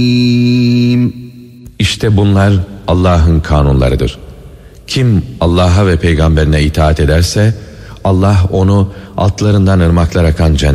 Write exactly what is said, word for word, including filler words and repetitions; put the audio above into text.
İşte bunlar Allah'ın kanunlarıdır. Kim Allah'a ve peygamberine itaat ederse Allah onu altlarından ırmaklar akan cennet